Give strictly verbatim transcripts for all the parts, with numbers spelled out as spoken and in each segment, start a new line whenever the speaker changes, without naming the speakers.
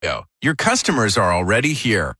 Your customers are already here.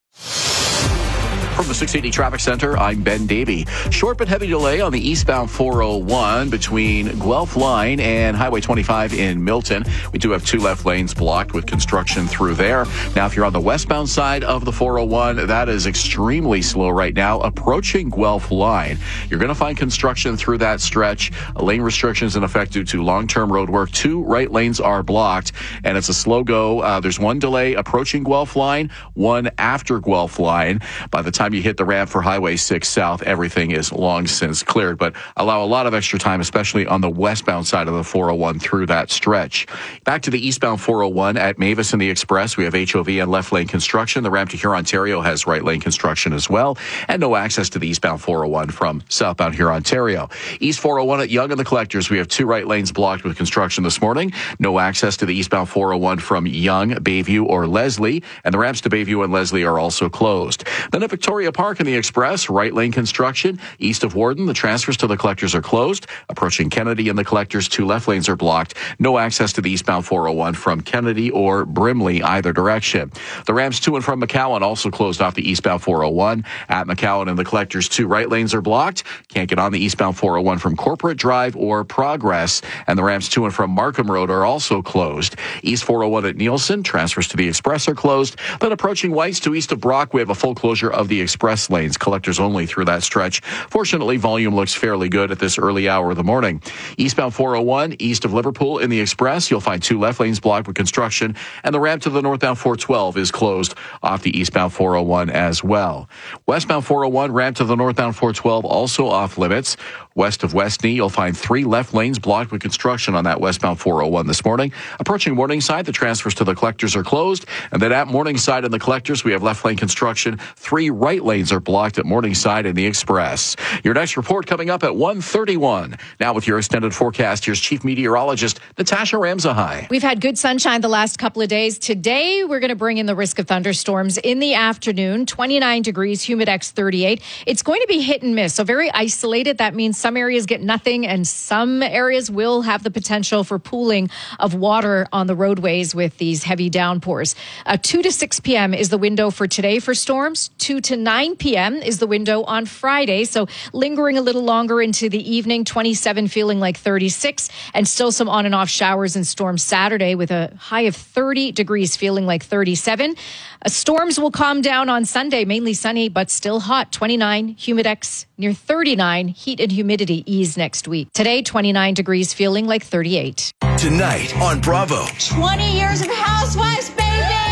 From the six eighty Traffic Center, I'm Ben Davey. Short but heavy delay on the eastbound four oh one between Guelph Line and Highway twenty-five in Milton. We do have two left lanes blocked with construction through there. Now, if you're on the westbound side of the four oh one, that is extremely slow right now, approaching Guelph Line. You're going to find construction through that stretch. Lane restrictions in effect due to long-term road work. Two right lanes are blocked, and it's a slow go. Uh, there's one delay approaching Guelph Line, one after Guelph Line. By the time you hit the ramp for Highway six South, everything is long since cleared, but allow a lot of extra time, especially on the westbound side of the four oh one through that stretch. Back to the eastbound four oh one at Mavis and the Express. We have H O V and left lane construction. The ramp to Huron, Ontario has right lane construction as well, and no access to the eastbound four oh one from southbound Huron, Ontario. East four oh one at Yonge and the Collectors. We have two right lanes blocked with construction this morning. No access to the eastbound four oh one from Yonge, Bayview, or Leslie, and the ramps to Bayview and Leslie are also closed. Then at Victoria Park in the Express, right lane construction. East of Warden, the transfers to the Collectors are closed. Approaching Kennedy and the Collectors, two left lanes are blocked. No access to the eastbound four oh one from Kennedy or Brimley either direction. The ramps to and from McCowan also closed off the eastbound four oh one. At McCowan and the Collectors, two right lanes are blocked. Can't get on the eastbound four oh one from Corporate Drive or Progress. And the ramps to and from Markham Road are also closed. East four oh one at Nielsen, transfers to the Express are closed. Then approaching Whites to east of Brock, we have a full closure of the Express lanes, Collectors only through that stretch. Fortunately, volume looks fairly good at this early hour of the morning. Eastbound four oh one, east of Liverpool in the Express, you'll find two left lanes blocked with construction, and the ramp to the northbound four twelve is closed off the eastbound four oh one as well. Westbound four oh one, ramp to the northbound four twelve also off limits. West of Westney, you'll find three left lanes blocked with construction on that westbound four oh one this morning. Approaching Morningside, the transfers to the Collectors are closed. And then at Morningside and the Collectors, we have left lane construction. Three right lanes are blocked at Morningside and the Express. Your next report coming up at one thirty-one. Now with your extended forecast, here's Chief Meteorologist Natasha Ramzahai.
We've had good sunshine the last couple of days. Today, we're going to bring in the risk of thunderstorms in the afternoon. twenty-nine degrees, Humidex thirty-eight. It's going to be hit and miss, so very isolated. That means some areas get nothing and some areas will have the potential for pooling of water on the roadways with these heavy downpours. Uh, two to six p.m. is the window for today for storms. two to nine p.m. is the window on Friday. So lingering a little longer into the evening, twenty-seven feeling like thirty-six, and still some on and off showers and storms Saturday with a high of thirty degrees feeling like thirty-seven. Uh, storms will calm down on Sunday, mainly sunny, but still hot. twenty-nine, Humidex near thirty-nine. Heat and humidity ease next week. Today, twenty-nine degrees feeling like thirty-eight.
Tonight on Bravo.
twenty years of Housewives, baby!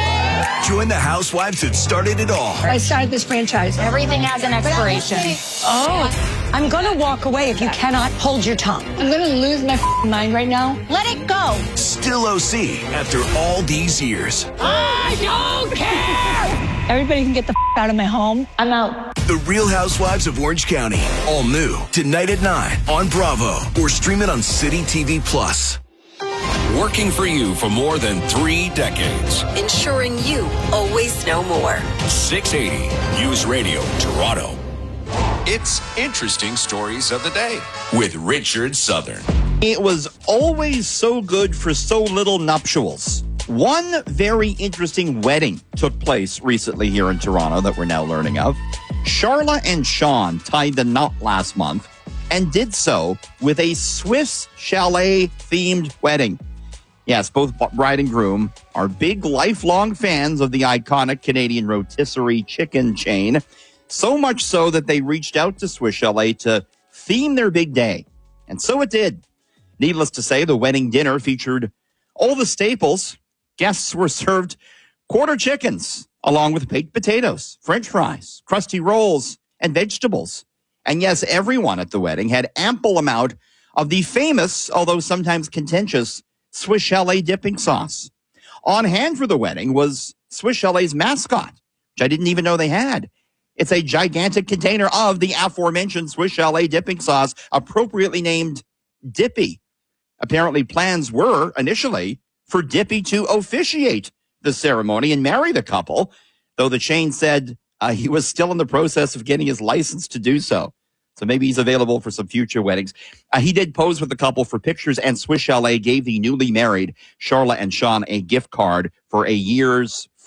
Join the housewives that started it all.
I started this franchise.
Everything has an expiration.
Oh, I'm going to walk away if you cannot hold your tongue. I'm going to lose my f***ing mind right now.
Let it go.
Still O C after all these years.
I don't care! Everybody can get the f*** out of my home. I'm out.
The Real Housewives of Orange County. All new tonight at nine on Bravo or stream it on City T V Plus. Working for you for more than three decades.
Ensuring you always know more.
six eighty News Radio, Toronto.
It's Interesting Stories of the Day
With Richard Southern.
It was always so good for so little nuptials. One very interesting wedding took place recently here in Toronto that we're now learning of. Charla and Sean tied the knot last month and did so with a Swiss chalet-themed wedding. Yes, both bride and groom are big lifelong fans of the iconic Canadian rotisserie chicken chain, so much so that they reached out to Swiss Chalet to theme their big day. And so it did. Needless to say, the wedding dinner featured all the staples. Guests were served quarter chickens, along with baked potatoes, French fries, crusty rolls, and vegetables. And yes, everyone at the wedding had ample amount of the famous, although sometimes contentious, Swiss Chalet dipping sauce. On hand for the wedding was Swiss Chalet's mascot, which I didn't even know they had. It's a gigantic container of the aforementioned Swiss Chalet dipping sauce, appropriately named Dippy. Apparently, plans were initially for Dippy to officiate the ceremony and marry the couple, though the chain said uh, he was still in the process of getting his license to do so. So maybe he's available for some future weddings. Uh, he did pose with the couple for pictures, and Swiss Chalet gave the newly married Charla and Sean a gift card for a year's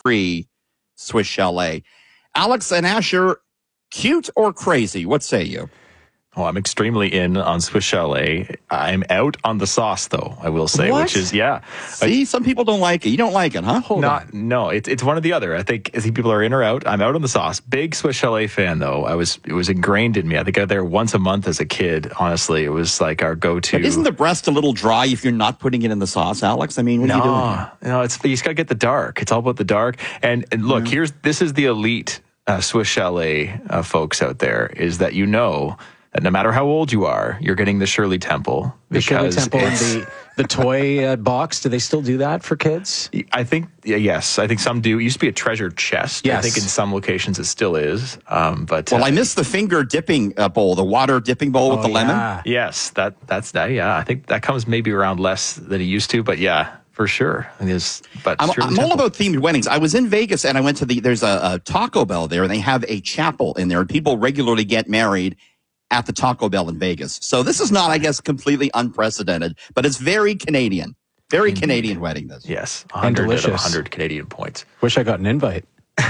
free Swiss Chalet. Alex and Asher, cute or crazy? What say you?
Oh, I'm extremely in on Swiss Chalet. I'm out on the sauce, though, I will say,
what?
which is, yeah.
See, some people don't like it. You don't like it, huh? Hold
Not,
on.
No, it's it's one or the other. I think, I think people are in or out. I'm out on the sauce. Big Swiss Chalet fan, though. I was It was ingrained in me. I think I was there once a month as a kid, honestly. It was like our go-to.
But isn't the breast a little dry if you're not putting it in the sauce, Alex? I mean, what
no,
are you doing here?
No, it's, you just got to get the dark. It's all about the dark. And, and look,
Mm-hmm.
here's this is the elite uh, Swiss Chalet uh, folks out there, is that you know that no matter how old you are, you're getting the Shirley Temple.
The Shirley
because
Temple and the, the toy uh, box. Do they still do that for kids?
I think, yeah, yes. I think some do. It used to be a treasure chest.
Yes.
I think in some locations it still is. Um, but
Well,
uh,
I missed the finger dipping uh, bowl, the water dipping bowl with
Oh,
the lemon.
yeah.
Yes, that that's that. Yeah, I think that comes maybe around less than it used to. But yeah, for sure. It is, but
I'm,
Shirley
I'm all
Temple.
about themed weddings. I was in Vegas and I went to the, there's a, a Taco Bell there, and they have a chapel in there, and people regularly get married at the Taco Bell in Vegas. So this is not, I guess, completely unprecedented, but it's very Canadian. Very
Indeed.
Canadian wedding, this.
Yes,
And
one hundred out of
delicious.
one hundred Canadian points.
Wish I got an invite.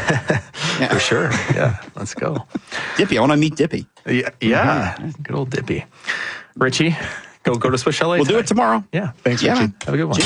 For sure. Yeah, let's go.
Dippy, I want to meet Dippy.
Yeah, yeah. Good old Dippy. Richie, go go to Swiss Chalet.
We'll do
tonight.
it tomorrow.
Yeah.
Thanks,
Yeah,
Richie.
man.
Have a good one.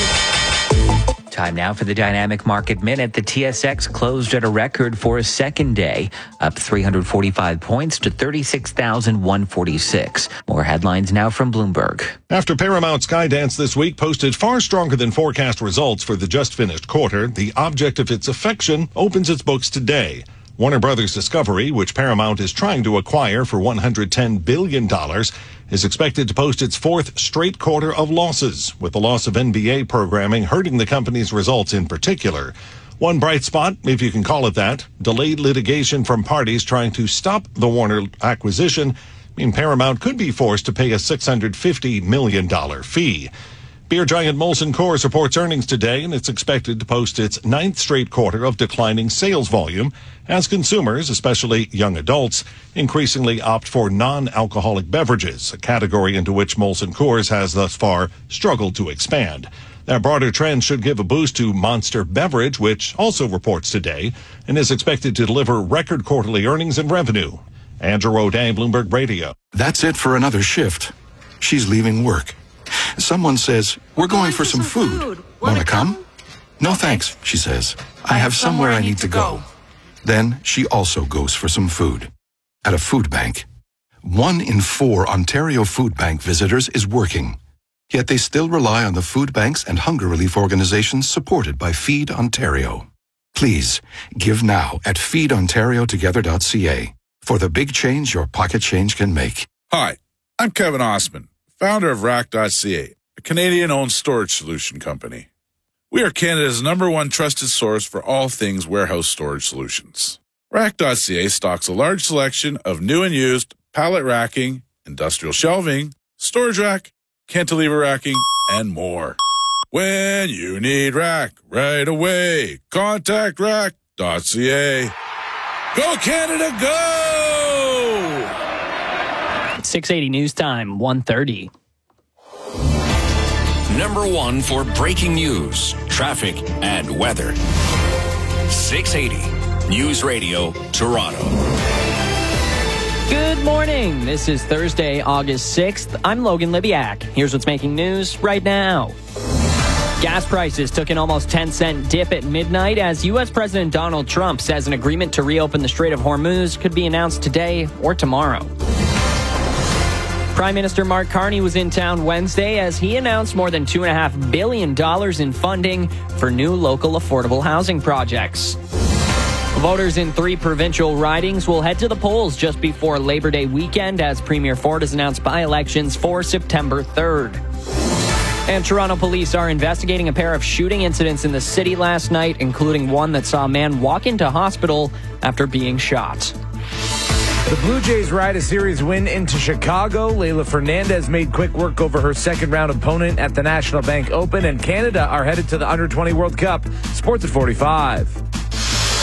Time now for the Dynamic Market Minute. The T S X closed at a record for a second day, up three hundred forty-five points to thirty-six thousand one hundred forty-six. More headlines now from Bloomberg.
After Paramount Skydance this week posted far stronger than forecast results for the just finished quarter, the object of its affection opens its books today. Warner Brothers Discovery, which Paramount is trying to acquire for one hundred ten billion dollars, is expected to post its fourth straight quarter of losses, with the loss of N B A programming hurting the company's results in particular. One bright spot, if you can call it that, delayed litigation from parties trying to stop the Warner acquisition, mean Paramount could be forced to pay a six hundred fifty million dollars fee. Beer giant Molson Coors reports earnings today, and it's expected to post its ninth straight quarter of declining sales volume as consumers, especially young adults, increasingly opt for non-alcoholic beverages, a category into which Molson Coors has thus far struggled to expand. That broader trend should give a boost to Monster Beverage, which also reports today and is expected to deliver record quarterly earnings and revenue. Andrew Rodin, Bloomberg Radio.
That's it for another shift. She's leaving work. Someone says, "We're going for some food. Want to come?" "No thanks," she says. "I have somewhere I need to go." Then she also goes for some food. At a food bank. One in four Ontario Food Bank visitors is working. Yet they still rely on the food banks and hunger relief organizations supported by Feed Ontario. Please, give now at feed ontario together dot c a for the big change your pocket change can make.
Hi, I'm Kevin Osman, founder of rack dot c a, a Canadian-owned storage solution company. We are Canada's number one trusted source for all things warehouse storage solutions. rack dot c a stocks a large selection of new and used pallet racking, industrial shelving, storage rack, cantilever racking, and more. When you need rack right away, contact rack dot c a. Go Canada, go!
six eighty News Time, one thirty.
Number one for breaking news, traffic, and weather. six eighty News Radio, Toronto.
Good morning. This is Thursday, August sixth. I'm Logan Libyak. Here's what's making news right now. Gas prices took an almost ten cent dip at midnight as U S President Donald Trump says an agreement to reopen the Strait of Hormuz could be announced today or tomorrow. Prime Minister Mark Carney was in town Wednesday as he announced more than two point five billion dollars in funding for new local affordable housing projects. Voters in three provincial ridings will head to the polls just before Labor Day weekend as Premier Ford has announced by-elections for September third. And Toronto police are investigating a pair of shooting incidents in the city last night, including one that saw a man walk into hospital after being shot.
The Blue Jays ride a series win into Chicago. Leylah Fernandez made quick work over her second-round opponent at the National Bank Open, and Canada are headed to the under twenty World Cup. Sports at forty-five.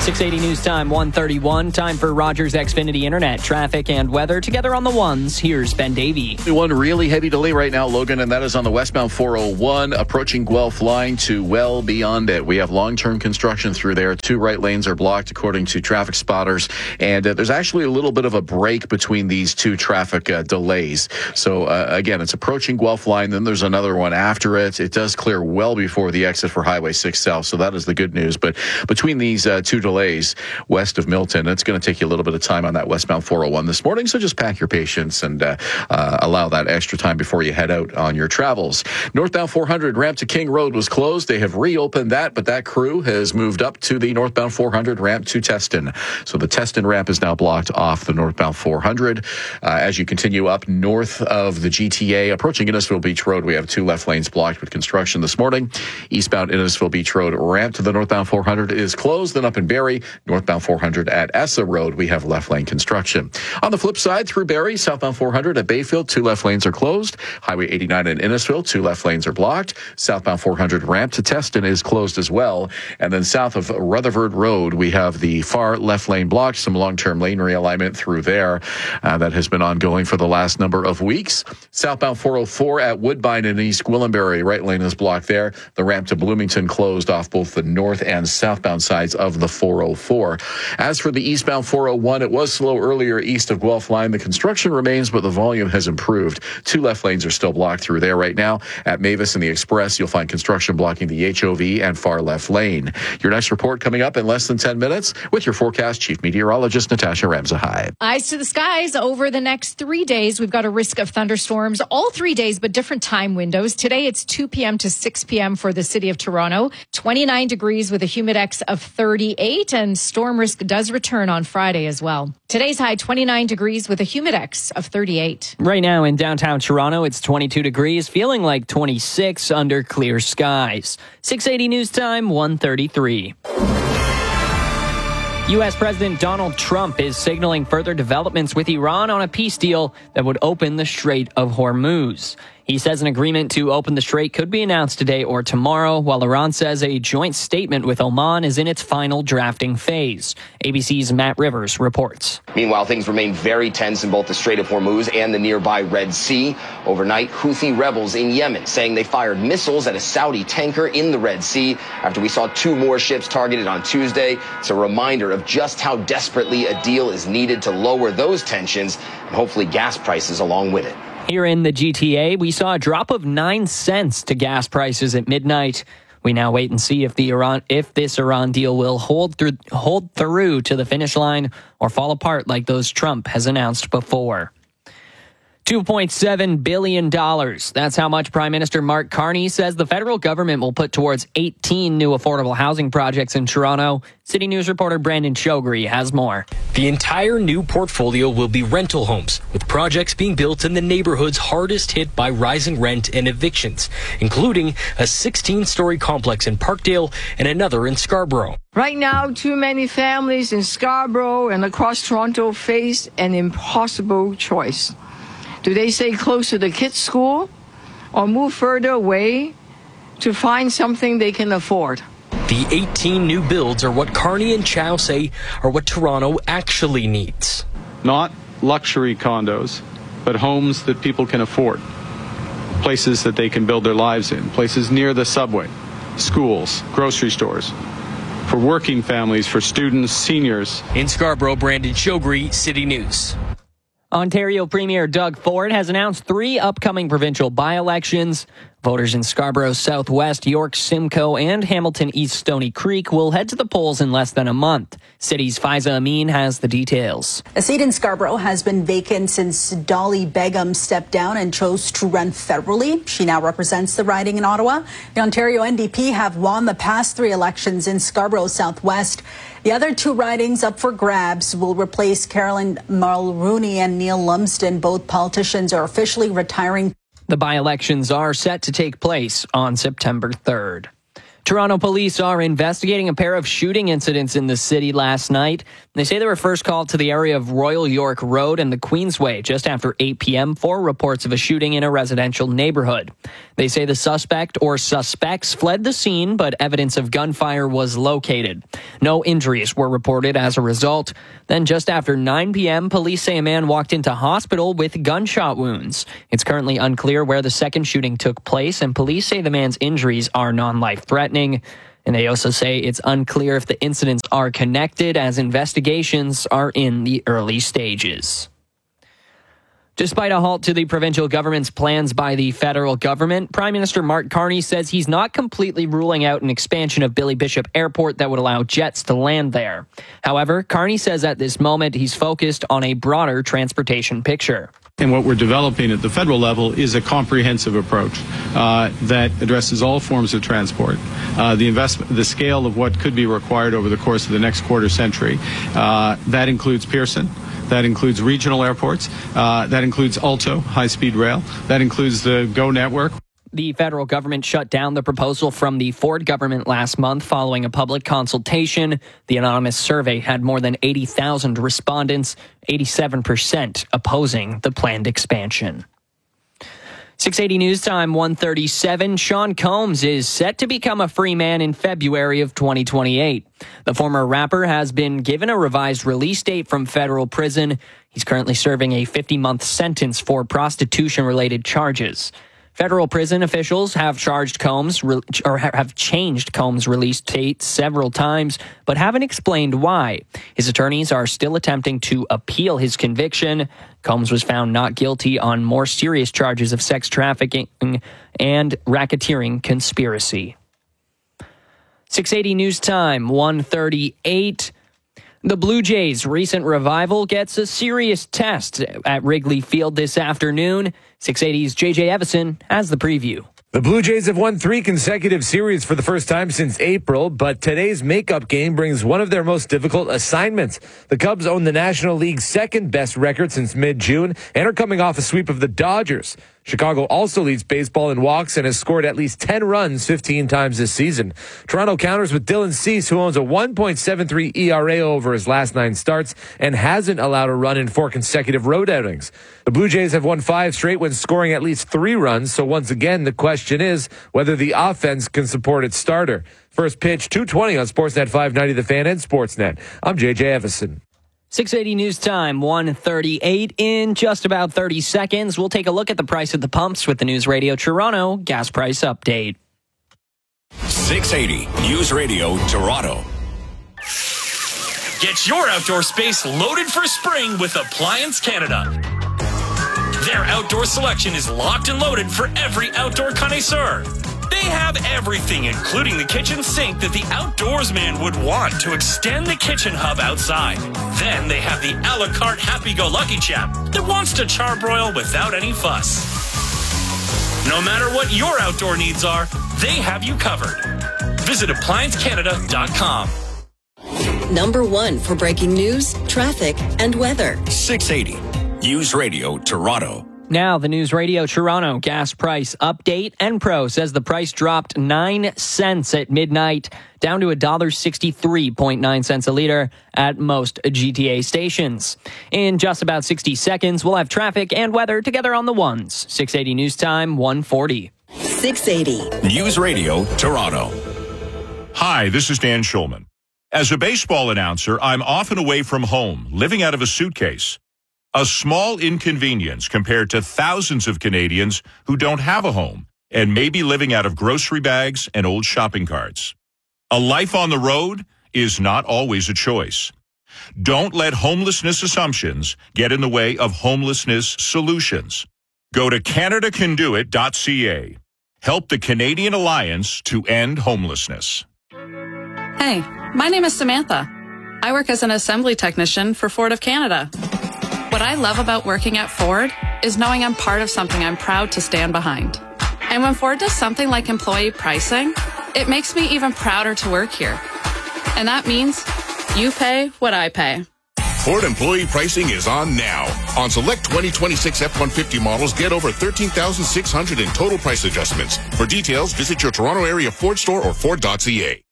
six eighty News Time, one thirty-one. Time for Rogers Xfinity Internet, traffic and weather. Together on the ones, here's Ben Davey.
One really heavy delay right now, Logan, and that is on the westbound four oh one, approaching Guelph line to well beyond it. We have long-term construction through there. Two right lanes are blocked, according to traffic spotters, and uh, there's actually a little bit of a break between these two traffic uh, delays. So, uh, again, it's approaching Guelph line, then there's another one after it. It does clear well before the exit for Highway six South, so that is the good news. But between these uh, two delays, delays west of Milton. It's going to take you a little bit of time on that westbound four oh one this morning, so just pack your patience and uh, uh, allow that extra time before you head out on your travels. Northbound four hundred ramp to King Road was closed. They have reopened that, but that crew has moved up to the northbound four hundred ramp to Teston. So the Teston ramp is now blocked off the northbound four hundred. Uh, as you continue up north of the G T A, approaching Innisfil Beach Road, we have two left lanes blocked with construction this morning. Eastbound Innisfil Beach Road ramp to the northbound four hundred is closed. Then up in Barrie, northbound four hundred at Essa Road, we have left lane construction. On the flip side, through Barrie, southbound four hundred at Bayfield, two left lanes are closed. Highway eighty-nine in Innisfil, two left lanes are blocked. Southbound four hundred ramp to Teston is closed as well. And then south of Rutherford Road, we have the far left lane blocked, some long-term lane realignment through there. Uh, that has been ongoing for the last number of weeks. Southbound four oh four at Woodbine in East Gwillimbury, right lane is blocked there. The ramp to Bloomington closed off both the north and southbound sides of the four oh four. As for the eastbound four oh one, it was slow earlier east of Guelph line. The construction remains, but the volume has improved. Two left lanes are still blocked through there right now. At Mavis and the Express, you'll find construction blocking the H O V and far left lane. Your next report coming up in less than ten minutes with your forecast chief meteorologist Natasha Ramzahide.
Eyes to the skies over the next three days. We've got a risk of thunderstorms all three days, but different time windows. Today, it's two p.m. to six p.m. for the city of Toronto. twenty-nine degrees with a humidex of thirty-eight, and storm risk does return on Friday as well. Today's high, twenty-nine degrees with a humidex of thirty-eight.
Right now in downtown Toronto, it's twenty-two degrees, feeling like twenty-six under clear skies. six eighty News Time, one thirty-three. U S. President Donald Trump is signaling further developments with Iran on a peace deal that would open the Strait of Hormuz. He says an agreement to open the strait could be announced today or tomorrow, while Iran says a joint statement with Oman is in its final drafting phase. A B C's Matt Rivers reports.
Meanwhile, things remain very tense in both the Strait of Hormuz and the nearby Red Sea. Overnight, Houthi rebels in Yemen saying they fired missiles at a Saudi tanker in the Red Sea after we saw two more ships targeted on Tuesday. It's a reminder of just how desperately a deal is needed to lower those tensions and hopefully gas prices along with it.
Here in the G T A, we saw a drop of nine cents to gas prices at midnight. We now wait and see if the Iran, if this Iran deal will hold through, hold through to the finish line or fall apart like those Trump has announced before. two point seven billion dollars. That's how much Prime Minister Mark Carney says the federal government will put towards eighteen new affordable housing projects in Toronto. City News reporter Brandon Shogri has more.
The entire new portfolio will be rental homes, with projects being built in the neighborhoods hardest hit by rising rent and evictions, including a sixteen-story complex in Parkdale and another in Scarborough.
Right now, too many families in Scarborough and across Toronto face an impossible choice. Do they stay close to the kids' school or move further away to find something they can afford?
The eighteen new builds are what Carney and Chow say are what Toronto actually needs.
Not luxury condos, but homes that people can afford. Places that they can build their lives in. Places near the subway, schools, grocery stores. For working families, for students, seniors.
In Scarborough, Brandon Shogri, City News.
Ontario Premier Doug Ford has announced three upcoming provincial by-elections. Voters in Scarborough Southwest, York Simcoe, and Hamilton East Stony Creek will head to the polls in less than a month. City's Faiza Amin has the details.
A seat in Scarborough has been vacant since Dolly Begum stepped down and chose to run federally. She now represents the riding in Ottawa. The Ontario N D P have won the past three elections in Scarborough Southwest. The other two ridings up for grabs will replace Carolyn Mulrooney and Neil Lumsden. Both politicians are officially retiring.
The by-elections are set to take place on September third. Toronto police are investigating a pair of shooting incidents in the city last night. They say they were first called to the area of Royal York Road and the Queensway just after eight p.m. for reports of a shooting in a residential neighborhood. They say the suspect or suspects fled the scene, but evidence of gunfire was located. No injuries were reported as a result. Then just after nine p.m., police say a man walked into hospital with gunshot wounds. It's currently unclear where the second shooting took place, and police say the man's injuries are non-life-threatening. And they also say it's unclear if the incidents are connected, as investigations are in the early stages. Despite a halt to the provincial government's plans by the federal government, Prime Minister Mark Carney says he's not completely ruling out an expansion of Billy Bishop Airport that would allow jets to land there. However, Carney says at this moment he's focused on a broader transportation picture.
And what we're developing at the federal level is a comprehensive approach uh, that addresses all forms of transport. Uh, the investment, the scale of what could be required over the course of the next quarter century. Uh, that includes Pearson. That includes regional airports. Uh, that includes Alto, high-speed rail. That includes the GO network.
The federal government shut down the proposal from the Ford government last month following a public consultation. The anonymous survey had more than eighty thousand respondents, eighty-seven percent opposing the planned expansion. six eighty News Time, one thirty-seven. Sean Combs is set to become a free man in February of twenty twenty-eight. The former rapper has been given a revised release date from federal prison. He's currently serving a fifty-month sentence for prostitution-related charges. Federal prison officials have charged Combs or have changed Combs' release date several times, but haven't explained why. His attorneys are still attempting to appeal his conviction. Combs was found not guilty on more serious charges of sex trafficking and racketeering conspiracy. six eighty News Time, one thirty-eight. The Blue Jays' recent revival gets a serious test at Wrigley Field this afternoon. six eighty's J J Evison has the preview.
The Blue Jays have won three consecutive series for the first time since April, but today's makeup game brings one of their most difficult assignments. The Cubs own the National League's second-best record since mid-June and are coming off a sweep of the Dodgers. Chicago also leads baseball in walks and has scored at least ten runs fifteen times this season. Toronto counters with Dylan Cease, who owns a one point seven three E R A over his last nine starts and hasn't allowed a run in four consecutive road outings. The Blue Jays have won five straight when scoring at least three runs, so once again, the question is whether the offense can support its starter. First pitch, two twenty on Sportsnet five ninety The Fan and Sportsnet. I'm J J Evison.
six eighty News Time, one thirty-eight. In just about thirty seconds, we'll take a look at the price at the pumps with the News Radio Toronto gas price update.
six eighty News Radio Toronto.
Get your outdoor space loaded for spring with Appliance Canada. Their outdoor selection is locked and loaded for every outdoor connoisseur. They have everything, including the kitchen sink that the outdoorsman would want to extend the kitchen hub outside. Then they have the a la carte happy-go-lucky chap that wants to charbroil without any fuss. No matter what your outdoor needs are, they have you covered. Visit appliance canada dot com.
Number one for breaking news, traffic, and weather.
six eighty News Radio Toronto.
Now, the News Radio Toronto gas price update. Enpro says the price dropped nine cents at midnight, down to one dollar sixty-three point nine cents a liter at most G T A stations. In just about sixty seconds, we'll have traffic and weather together on the ones. six eighty News Time, one forty.
six eighty
News Radio Toronto.
Hi, this is Dan Schulman. As a baseball announcer, I'm often away from home, living out of a suitcase. A small inconvenience compared to thousands of Canadians who don't have a home and may be living out of grocery bags and old shopping carts. A life on the road is not always a choice. Don't let homelessness assumptions get in the way of homelessness solutions. Go to canada can do it dot c a. Help the Canadian Alliance to End Homelessness.
Hey, my name is Samantha. I work as an assembly technician for Ford of Canada. What I love about working at Ford is knowing I'm part of something I'm proud to stand behind. And when Ford does something like employee pricing, it makes me even prouder to work here. And that means you pay what I pay.
Ford employee pricing is on now. On select twenty twenty-six F one fifty models, get over thirteen thousand six hundred in total price adjustments. For details, visit your Toronto area Ford store or Ford dot C A.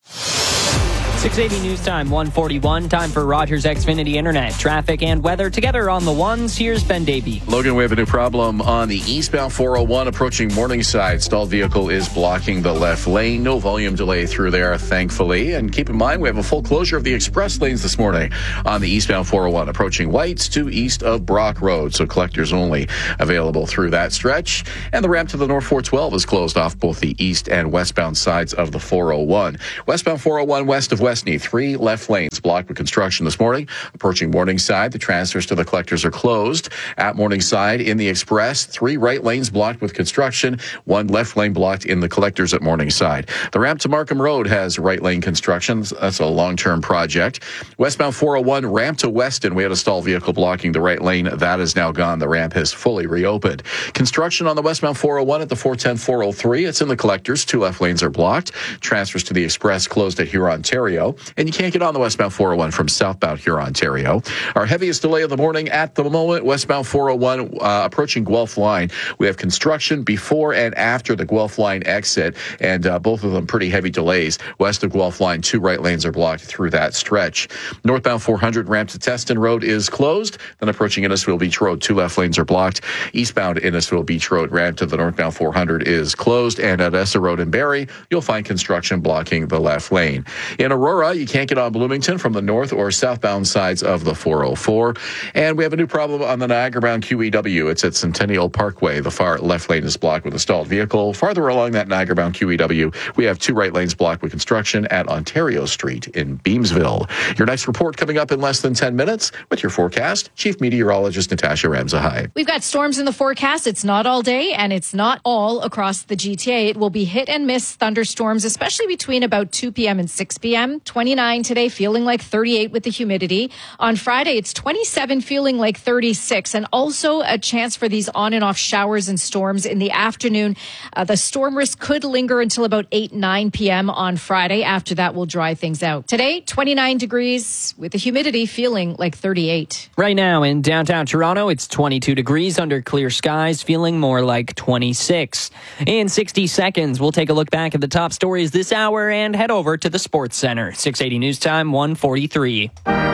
six eighty News Time, one forty-one. Time for Rogers Xfinity Internet. Traffic and weather together on the ones. Here's Ben Davey.
Logan, we have a new problem on the eastbound four oh one approaching Morningside. Stalled vehicle is blocking the left lane. No volume delay through there, thankfully. And keep in mind, we have a full closure of the express lanes this morning on the eastbound four oh one approaching Whites to east of Brock Road. So collectors only available through that stretch. And the ramp to the North four twelve is closed off both the east and westbound sides of the four oh one. Westbound four oh one west of Westney, three left lanes blocked with construction this morning. Approaching Morningside, the transfers to the collectors are closed. At Morningside, in the express, three right lanes blocked with construction, one left lane blocked in the collectors at Morningside. The ramp to Markham Road has right lane construction. That's a long-term project. Westbound four oh one ramp to Weston, we had a stalled vehicle blocking the right lane. That is now gone. The ramp has fully reopened. Construction on the westbound four oh one at the four ten four oh three. It's in the collectors. Two left lanes are blocked. Transfers to the express closed at Huron, Ontario. And you can't get on the westbound four oh one from southbound Huron, Ontario. Our heaviest delay of the morning at the moment, westbound four oh one uh, approaching Guelph Line. We have construction before and after the Guelph Line exit, and uh, both of them pretty heavy delays. West of Guelph Line, two right lanes are blocked through that stretch. Northbound four hundred ramp to Teston Road is closed. Then approaching Innisfil Beach Road, two left lanes are blocked. Eastbound Innisfil Beach Road ramp to the northbound four hundred is closed, and at Essa Road in Barrie, you'll find construction blocking the left lane. In Aurora, you can't get on Bloomington from the north or southbound sides of the four oh four. And we have a new problem on the Niagara-bound Q E W. It's at Centennial Parkway. The far left lane is blocked with a stalled vehicle. Farther along that Niagara-bound Q E W, we have two right lanes blocked with construction at Ontario Street in Beamsville. Your next report coming up in less than ten minutes with your forecast. Chief Meteorologist Natasha Ramza. Hi.
We've got storms in the forecast. It's not all day, and it's not all across the G T A. It will be hit and miss thunderstorms, especially between about two p.m. and six p.m. twenty-nine today, feeling like thirty-eight with the humidity. On Friday, it's twenty-seven, feeling like thirty-six, and also a chance for these on and off showers and storms in the afternoon. Uh, the storm risk could linger until about eight, nine p.m. on Friday. After that, we'll dry things out. Today, twenty-nine degrees with the humidity, feeling like thirty-eight.
Right now in downtown Toronto, it's twenty-two degrees under clear skies, feeling more like twenty-six. In sixty seconds, we'll take a look back at the top stories this hour and head over to the Sports Center. six eighty News Time, one forty-three.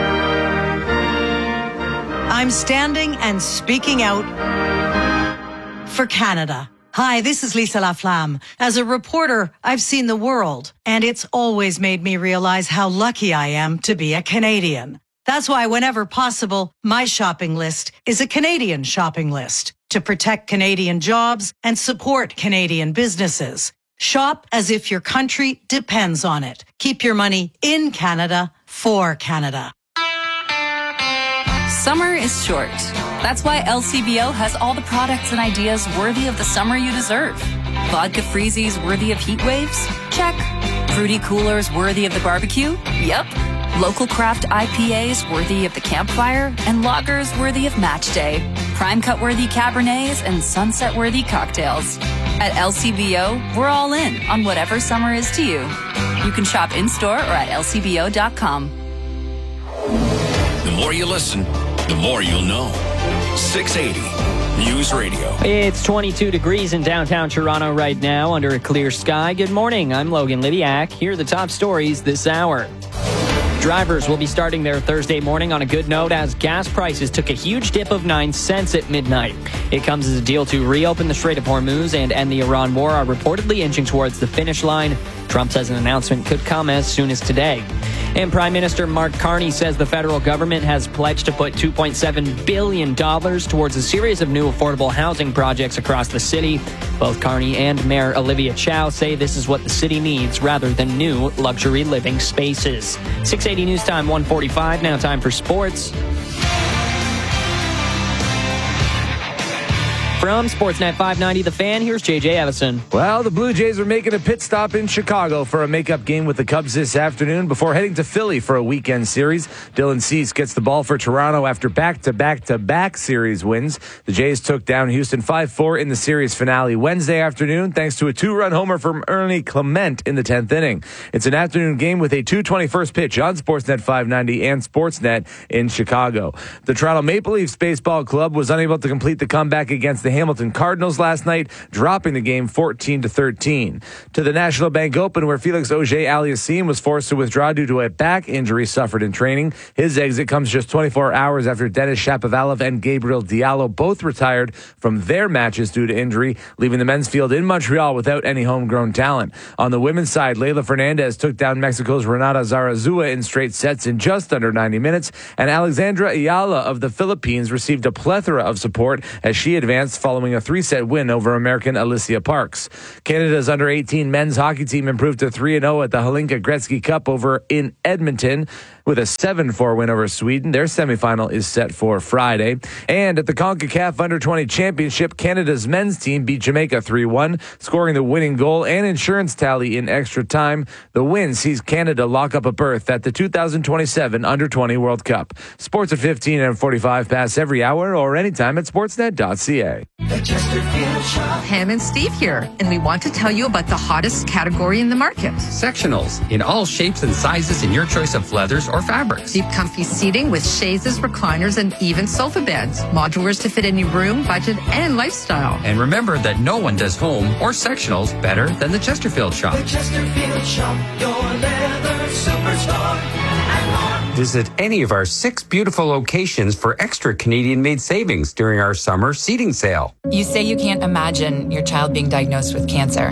I'm standing and speaking out for Canada. Hi, this is Lisa Laflamme. As a reporter, I've seen the world, and it's always made me realize how lucky I am to be a Canadian. That's why whenever possible, my shopping list is a Canadian shopping list to protect Canadian jobs and support Canadian businesses. Shop as if your country depends on it. Keep your money in Canada for Canada.
Summer is short. That's why L C B O has all the products and ideas worthy of the summer you deserve. Vodka freezies worthy of heat waves? Check. Fruity coolers worthy of the barbecue? Yep. Local craft I P As worthy of the campfire? And lagers worthy of match day. Prime cut worthy Cabernets and sunset worthy cocktails. At L C B O, we're all in on whatever summer is to you. You can shop in-store or at L C B O dot com.
The more you listen, the more you'll know. six eighty News Radio.
It's twenty-two degrees in downtown Toronto right now under a clear sky. Good morning. I'm Logan Lidiak. Here are the top stories this hour. Drivers will be starting their Thursday morning on a good note as gas prices took a huge dip of nine cents at midnight. It comes as a deal to reopen the Strait of Hormuz and end the Iran war are reportedly inching towards the finish line. Trump says an announcement could come as soon as today. And Prime Minister Mark Carney says the federal government has pledged to put two point seven billion dollars towards a series of new affordable housing projects across the city. Both Carney and Mayor Olivia Chow say this is what the city needs rather than new luxury living spaces. six eighty News Time, one forty-five. Now time for sports. From Sportsnet five ninety The Fan, here's J J Evison.
Well, the Blue Jays are making a pit stop in Chicago for a makeup game with the Cubs this afternoon before heading to Philly for a weekend series. Dylan Cease gets the ball for Toronto after back-to-back-to-back series wins. The Jays took down Houston five four in the series finale Wednesday afternoon thanks to a two-run homer from Ernie Clement in the tenth inning. It's an afternoon game with a two twenty-first pitch on Sportsnet five ninety and Sportsnet in Chicago. The Toronto Maple Leafs Baseball Club was unable to complete the comeback against the Hamilton Cardinals last night, dropping the game fourteen to thirteen. To the National Bank Open, where Felix Auger-Aliassime was forced to withdraw due to a back injury suffered in training. His exit comes just twenty-four hours after Denis Shapovalov and Gabriel Diallo both retired from their matches due to injury, leaving the men's field in Montreal without any homegrown talent. On the women's side, Leylah Fernandez took down Mexico's Renata Zarazua in straight sets in just under ninety minutes, and Alexandra Ayala of the Philippines received a plethora of support as she advanced following a three-set win over American Alicia Parks. Canada's under eighteen men's hockey team improved to three and oh at the Hlinka Gretzky Cup over in Edmonton with a seven four win over Sweden. Their semifinal is set for Friday. And at the CONCACAF Under twenty Championship, Canada's men's team beat Jamaica three one, scoring the winning goal and insurance tally in extra time. The win sees Canada lock up a berth at the two thousand twenty-seven Under twenty World Cup. Sports at fifteen and forty-five pass every hour or anytime at sportsnet dot c a.
Pam and Steve here, and we want to tell you about the hottest category in the market.
Sectionals in all shapes and sizes in your choice of leathers or fabrics.
Deep comfy seating with chaises, recliners, and even sofa beds. Modulars to fit any room, budget, and lifestyle.
And remember that no one does home or sectionals better than the Chesterfield Shop.
The Chesterfield Shop, your leather superstore.
Visit any of our six beautiful locations for extra Canadian-made savings during our summer seating sale.
You say you can't imagine your child being diagnosed with cancer,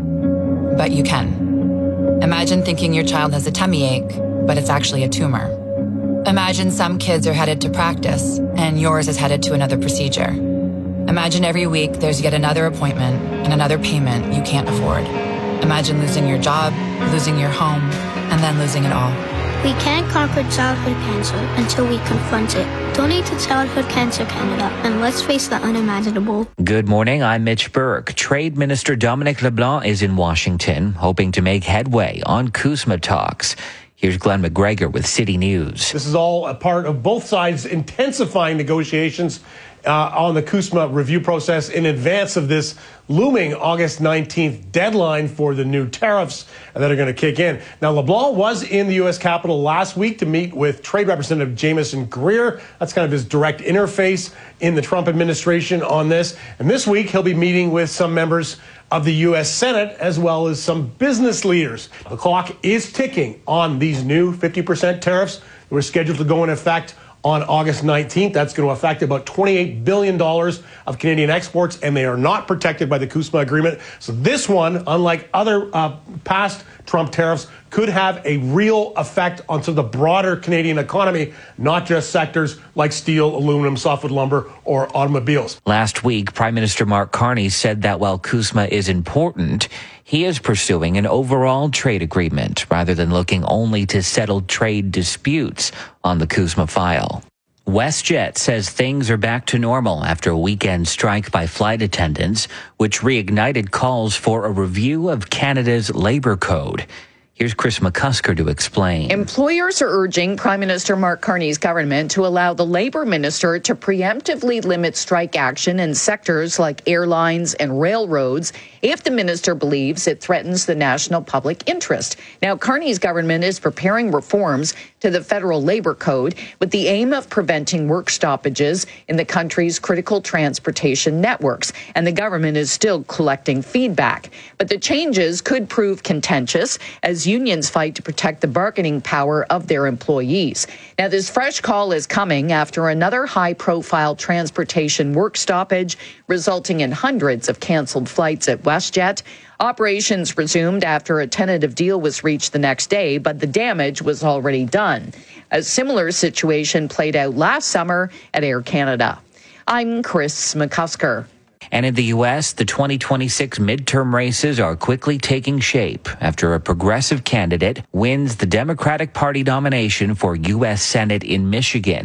but you can. Imagine thinking your child has a tummy ache, but it's actually a tumor. Imagine some kids are headed to practice, and yours is headed to another procedure. Imagine every week there's yet another appointment and another payment you can't afford. Imagine losing your job, losing your home, and then losing it all.
We can't conquer childhood cancer until we confront it. Donate to Childhood Cancer Canada, and let's face the unimaginable.
Good morning, I'm Mitch Burke. Trade Minister Dominic LeBlanc is in Washington, hoping to make headway on CUSMA talks. Here's Glenn McGregor with City News.
This is all a part of both sides intensifying negotiations uh, on the CUSMA review process in advance of this looming August nineteenth deadline for the new tariffs that are going to kick in. Now, LeBlanc was in the U S Capitol last week to meet with Trade Representative Jameson Greer. That's kind of his direct interface in the Trump administration on this. And this week, he'll be meeting with some members of the U S Senate, as well as some business leaders. The clock is ticking on these new fifty percent tariffs that were scheduled to go into effect on August nineteenth. That's going to affect about twenty-eight billion dollars of Canadian exports, and they are not protected by the CUSMA agreement. So this one, unlike other uh, past Trump tariffs, could have a real effect onto the broader Canadian economy, not just sectors like steel, aluminum, softwood lumber, or automobiles.
Last week, Prime Minister Mark Carney said that while CUSMA is important, he is pursuing an overall trade agreement rather than looking only to settle trade disputes on the CUSMA file. WestJet says things are back to normal after a weekend strike by flight attendants, which reignited calls for a review of Canada's labor code. Here's Chris McCusker to explain.
Employers are urging Prime Minister Mark Carney's government to allow the Labour Minister to preemptively limit strike action in sectors like airlines and railroads if the minister believes it threatens the national public interest. Now, Carney's government is preparing reforms to the federal labor code with the aim of preventing work stoppages in the country's critical transportation networks, and the government is still collecting feedback. But the changes could prove contentious as unions fight to protect the bargaining power of their employees. Now, this fresh call is coming after another high-profile transportation work stoppage, resulting in hundreds of canceled flights at WestJet. Operations resumed after a tentative deal was reached the next day, but the damage was already done. A similar situation played out last summer at Air Canada. I'm Chris McCusker.
And in the U S, the twenty twenty-six midterm races are quickly taking shape after a progressive candidate wins the Democratic Party nomination for U S Senate in Michigan.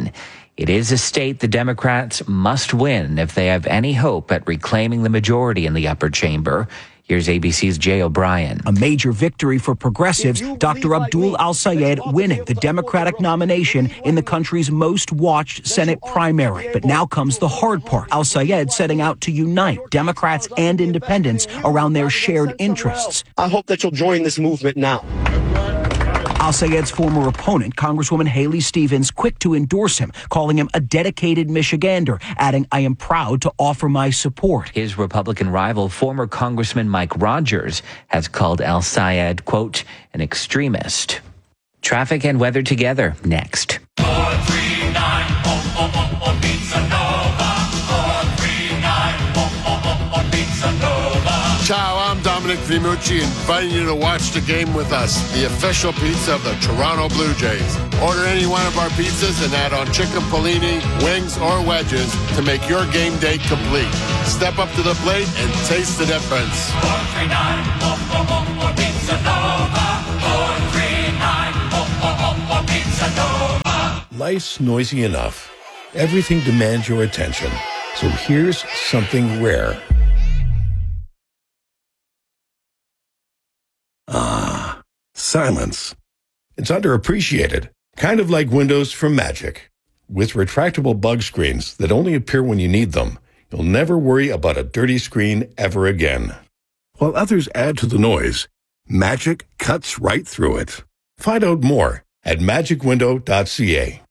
It is a state the Democrats must win if they have any hope at reclaiming the majority in the upper chamber. Here's A B C's Jay O'Brien.
A major victory for progressives, Doctor Abdul Al-Sayed winning the Democratic nomination in the country's most watched Senate primary. But now comes the hard part. Al-Sayed setting out to unite Democrats and independents around their shared interests.
I hope that you'll join this movement now.
Al-Sayed's former opponent, Congresswoman Haley Stevens, quick to endorse him, calling him a dedicated Michigander, adding, "I am proud to offer my support."
His Republican rival, former Congressman Mike Rogers, has called Al-Sayed, quote, an extremist. Traffic and weather together next.
Ciao, I'm Dominic Vimucci, inviting you to watch the game with us, the official pizza of the Toronto Blue Jays. Order any one of our pizzas and add on chicken polini, wings, or wedges to make your game day complete. Step up to the plate and taste the difference. four three nine, four four four four, Pizza Nova. four three nine, four four four four, Pizza Nova.
Life's noisy enough. Everything demands your attention. So here's something rare. Ah, silence. It's underappreciated, kind of like windows from Magic. With retractable bug screens that only appear when you need them, you'll never worry about a dirty screen ever again. While others add to the noise, Magic cuts right through it. Find out more at magic window dot c a.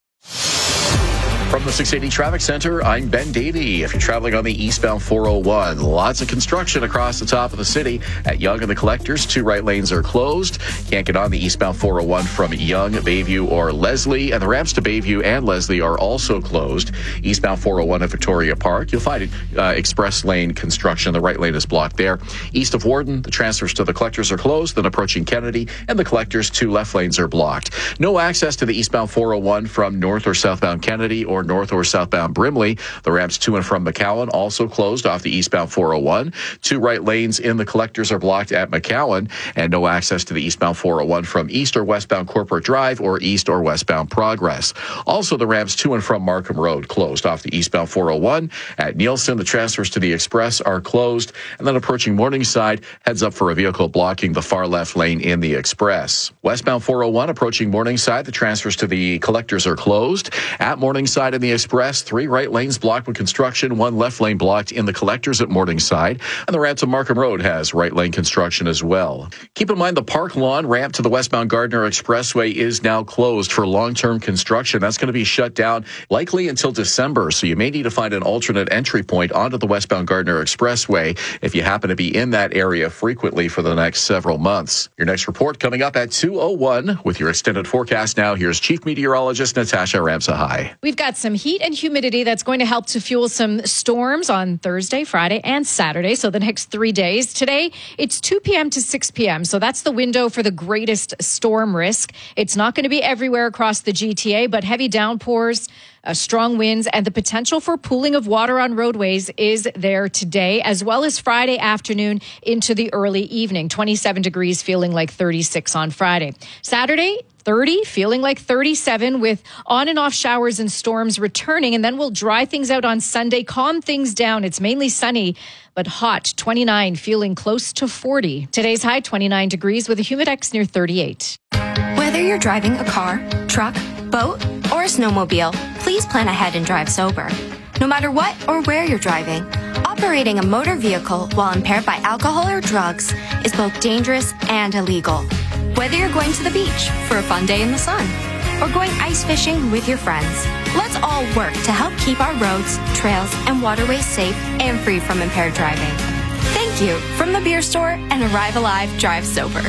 From the six eighty Traffic Center, I'm Ben Davey. If you're traveling on the eastbound four oh one, lots of construction across the top of the city. At Yonge and the Collectors, two right lanes are closed. Can't get on the eastbound four oh one from Yonge, Bayview, or Leslie. And the ramps to Bayview and Leslie are also closed. Eastbound four oh one at Victoria Park, you'll find uh, express lane construction. The right lane is blocked there. East of Warden, the transfers to the Collectors are closed. Then approaching Kennedy and the Collectors, two left lanes are blocked. No access to the eastbound four oh one from north or southbound Kennedy or north or southbound Brimley. The ramps to and from McCowan also closed off the eastbound four oh one. Two right lanes in the Collectors are blocked at McCowan, and no access to the eastbound four oh one from east or westbound Corporate Drive or east or westbound Progress. Also, the ramps to and from Markham Road closed off the eastbound four oh one. At Nielsen, the transfers to the Express are closed, and then approaching Morningside, heads up for a vehicle blocking the far left lane in the Express. Westbound four oh one approaching Morningside, the transfers to the Collectors are closed. At Morningside in the Express, three right lanes blocked with construction, one left lane blocked in the Collectors at Morningside, and the ramp to Markham Road has right lane construction as well. Keep in mind the Park Lawn ramp to the westbound Gardner Expressway is now closed for long-term construction. That's going to be shut down likely until December, so you may need to find an alternate entry point onto the westbound Gardner Expressway if you happen to be in that area frequently for the next several months. Your next report coming up at two oh one. With your extended forecast now, here's Chief Meteorologist Natasha Ramsahai.
We've got some heat and humidity that's going to help to fuel some storms on Thursday, Friday, and Saturday. So the next three days. Today, it's two p.m. to six p.m. So that's the window for the greatest storm risk. It's not going to be everywhere across the G T A, but heavy downpours, uh, strong winds, and the potential for pooling of water on roadways is there today, as well as Friday afternoon into the early evening. twenty-seven degrees, feeling like thirty-six on Friday. Saturday, thirty, feeling like thirty-seven, with on and off showers and storms returning. And then we'll dry things out on Sunday, calm things down. It's mainly sunny, but hot. twenty-nine, feeling close to forty. Today's high, twenty-nine degrees with a humidex near thirty-eight.
Whether you're driving a car, truck, boat, or a snowmobile, please plan ahead and drive sober. No matter what or where you're driving, operating a motor vehicle while impaired by alcohol or drugs is both dangerous and illegal. Whether you're going to the beach for a fun day in the sun or going ice fishing with your friends, let's all work to help keep our roads, trails, and waterways safe and free from impaired driving. Thank you from the Beer Store and Arrive Alive Drive Sober.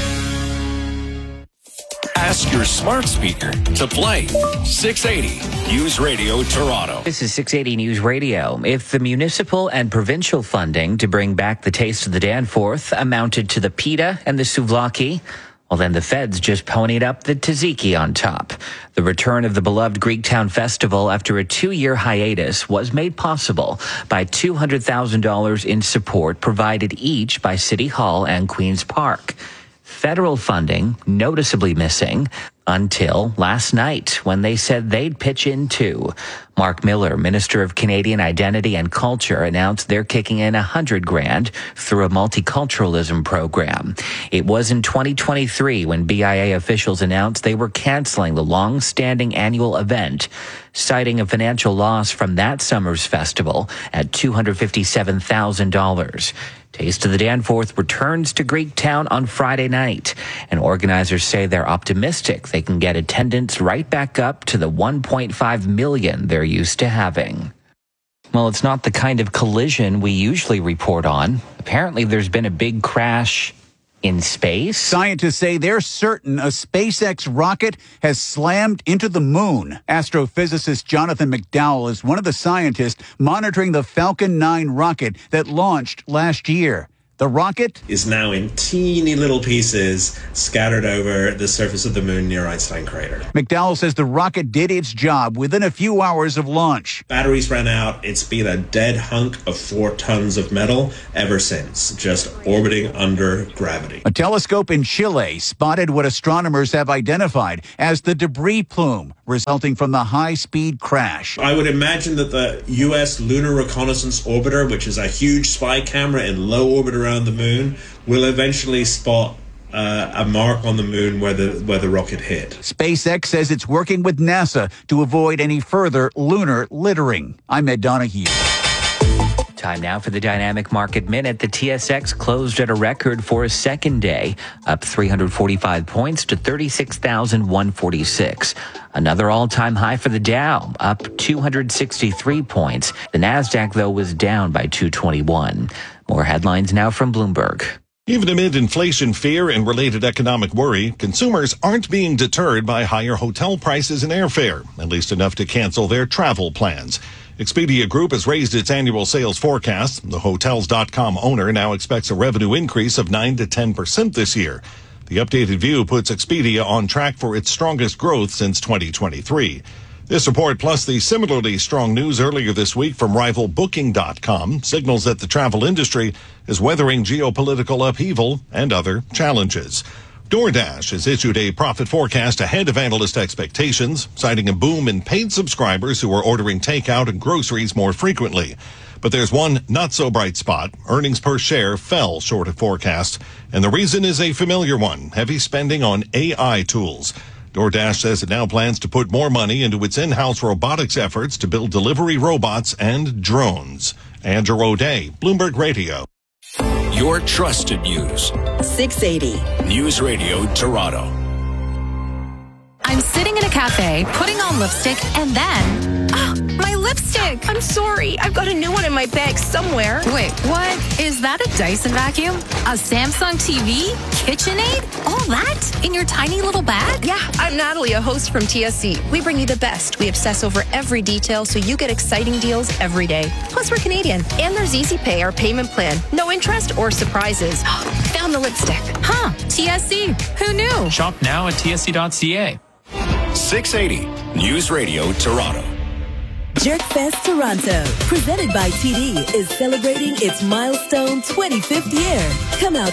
Ask your smart speaker to play six eighty News Radio Toronto.
This is six eighty News Radio. If the municipal and provincial funding to bring back the Taste of the Danforth amounted to the pita and the souvlaki, well, then the feds just ponied up the tzatziki on top. The return of the beloved Greektown Festival after a two-year hiatus was made possible by two hundred thousand dollars in support provided each by City Hall and Queen's Park. Federal funding noticeably missing until last night when they said they'd pitch in too. Mark Miller, Minister of Canadian Identity and Culture, announced they're kicking in a hundred grand through a multiculturalism program. It was in twenty twenty-three when B I A officials announced they were canceling the long-standing annual event, citing a financial loss from that summer's festival at two hundred fifty-seven thousand dollars. Taste of the Danforth returns to Greektown on Friday night, and organizers say they're optimistic they can get attendance right back up to the one point five million they're used to having. Well, it's not the kind of collision we usually report on. Apparently, there's been a big crash in space.
Scientists say they're certain a SpaceX rocket has slammed into the moon. Astrophysicist Jonathan McDowell is one of the scientists monitoring the Falcon nine rocket that launched last year. The rocket
is now in teeny little pieces scattered over the surface of the moon near Einstein crater.
McDowell says the rocket did its job within a few hours of launch.
Batteries ran out. It's been a dead hunk of four tons of metal ever since, just orbiting under gravity.
A telescope in Chile spotted what astronomers have identified as the debris plume resulting from the high-speed crash.
I would imagine that the U S Lunar Reconnaissance Orbiter, which is a huge spy camera in low orbit around the moon, will eventually spot uh, a mark on the moon where the where the rocket hit.
SpaceX says it's working with NASA to avoid any further lunar littering. I'm Ed Donahue.
Time now for the Dynamic Market Minute. The T S X closed at a record for a second day, up three hundred forty-five points to thirty-six thousand one hundred forty-six. Another all-time high for the Dow, up two hundred sixty-three points. The Nasdaq, though, was down by two hundred twenty-one. More headlines now from Bloomberg.
Even amid inflation fear and related economic worry, consumers aren't being deterred by higher hotel prices and airfare, at least enough to cancel their travel plans. Expedia Group has raised its annual sales forecast. The Hotels dot com owner now expects a revenue increase of nine to ten percent this year. The updated view puts Expedia on track for its strongest growth since twenty twenty-three. This report, plus the similarly strong news earlier this week from rival Booking dot com, signals that the travel industry is weathering geopolitical upheaval and other challenges. DoorDash has issued a profit forecast ahead of analyst expectations, citing a boom in paid subscribers who are ordering takeout and groceries more frequently. But there's one not-so-bright spot. Earnings per share fell short of forecasts, and the reason is a familiar one, heavy spending on A I tools. DoorDash says it now plans to put more money into its in-house robotics efforts to build delivery robots and drones. Andrew O'Day, Bloomberg Radio.
Your trusted news.
six eighty.
News Radio Toronto.
I'm sitting in a cafe, putting on lipstick, and then... Oh, my lipstick! I'm sorry. I've got a new one in my bag somewhere. Wait, what? Is that a Dyson vacuum? A Samsung T V? KitchenAid? All that? In your tiny little bag?
Yeah, I'm Natalie, a host from T S C. We bring you the best. We obsess over every detail so you get exciting deals every day. Plus, we're Canadian. And there's Easy Pay, our payment plan. No interest or surprises. Found the lipstick.
Huh, T S C. Who knew?
Shop now at T S C dot C A.
six eighty News Radio Toronto.
Jerkfest Toronto, presented by T D, is celebrating its milestone twenty-fifth year. Come out